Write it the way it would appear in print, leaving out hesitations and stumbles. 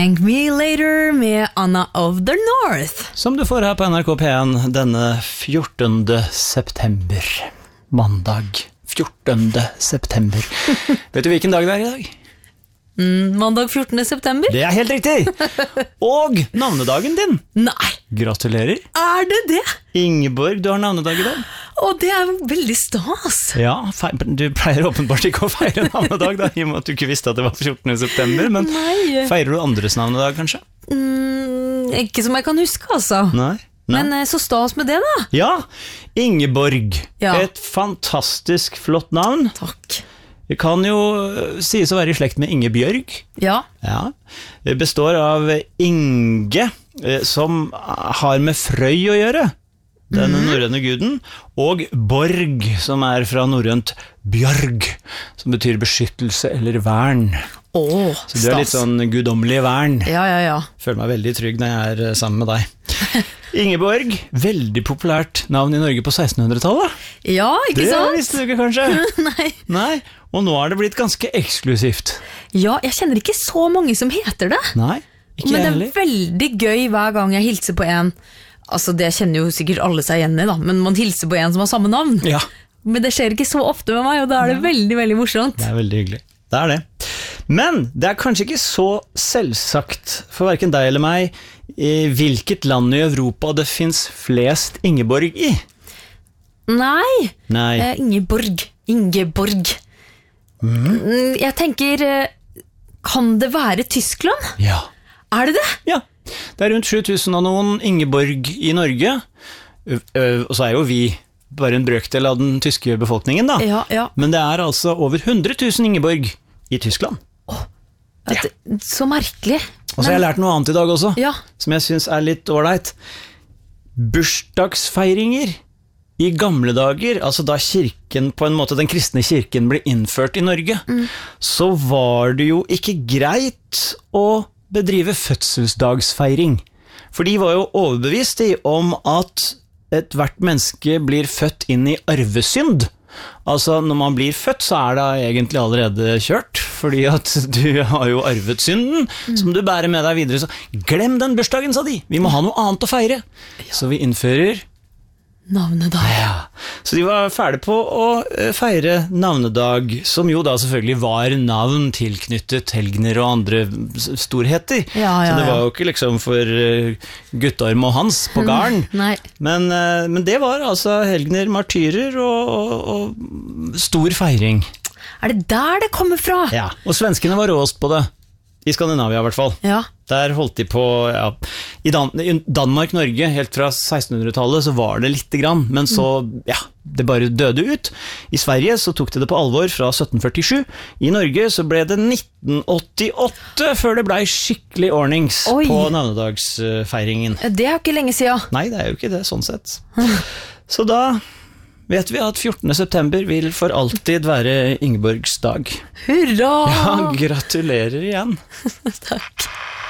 Thank Me Later med Anna of the North. Som du får her på NRK P1 denne 14. september. Mandag 14. september. Vet du hvilken dag det er i dag? Mandag 14. september? Det er helt riktig! Og navnedagen din. Nei, Gratulerer. er det det? Ingeborg, du har navnedag i dag. Og det er veldig stas. Ja, du pleier åpenbart ikke å feire navnedag da, i og med at du ikke visste at det var 14. september, men Nei. feirer du andres navnedag kanskje? Ikke som jeg kan huske, altså. Nei. Men så stas med det da. Ja, Ingeborg. Ja. Et fantastisk flott navn. Takk. Det kan jo sies å være i slekt med Ingebjørg. Ja. Ja. Det består av Inge, som har med Frøy å gjøre, den norrøne guden, og Borg, som er fra norrønt Bjørg, som betyr beskyttelse eller vern. Så du er litt sånn gudomlig vern. Ja. Føler meg veldig trygg når jeg er sammen med deg. Ingeborg, veldig populært navn i Norge på 1600-tallet. Ja, ikke sant? Det visste du ikke kanskje? Nei. Og nå er det blitt ganske eksklusivt. Ja, jeg kjenner ikke så mange som heter det. Nei, ikke Men det heller. er veldig gøy hver gang jeg hilser på en. Altså, det kjenner jo sikkert alle seg igjen i da, men man hilser på en som har samme navn. Ja. Men det skjer ikke så ofte med meg, og da er det veldig, veldig morsomt. Det er veldig hyggelig. Det er det. Men det er kanskje ikke så selvsagt for hverken deg eller meg i hvilket land i Europa det finnes flest Ingeborg i. Nei. Nei. Ingeborg. Jeg tenker, kan det være Tyskland? Ja. Er det det? Ja. Det er rundt 7000 og noen Ingeborg i Norge, og så er jo vi bare en brøkdel av den tyske befolkningen da. Ja. Men det er altså over 100 000 Ingeborg i Tyskland. Så merkelig. Og så har jeg lært noe annet i dag også, Ja. som jeg synes er litt ålreit. Bursdagsfeiringer i gamle dager, altså da kirken på en måte, den kristne kirken ble innført i Norge, så var det jo ikke greit å bedrive fødselsdagsfeiring. For de var jo overbevist om at et hvert menneske blir født inn i arvesynd. Altså, når man blir født, så er det egentlig allerede kjørt, fordi at du har jo arvet synden, som du bærer med deg videre. Så glem den bursdagen, sa de. Vi må ha noe annet å feire. Så vi innfører Navnedag. Ja. Så de var ferdige på å feire navnedag, som jo da selvfølgelig var navn tilknyttet Helgner og andre storheter. Ja. Så det var jo ikke liksom for Guttorm og Hans på garden. Nei. Men det var altså Helgner, martyrer og stor feiring. Er det der det kommer fra? Ja, og svenskene var råest på det. I Skandinavia i hvert fall. Ja. Der holdt de på, i Danmark, Norge, helt fra 1600-tallet så var det litt grann, men så, det bare døde ut. I Sverige så tok de det på alvor fra 1747. I Norge så ble det 1988 før det ble skikkelig ordnings på navnedagsfeiringen. Det er jo ikke lenge siden. Nei, det er jo ikke det, sånn sett. Så da vet vi at 14. september vil for alltid være Ingeborgs dag. Hurra! Ja, gratulerer igjen. Takk.